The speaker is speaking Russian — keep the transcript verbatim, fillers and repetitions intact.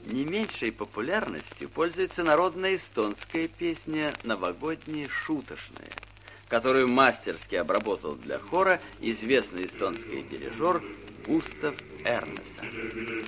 Не меньшей популярностью пользуется народная эстонская песня «Новогодняя шуточная», которую мастерски обработал для хора известный эстонский дирижер Густав Эрнесон.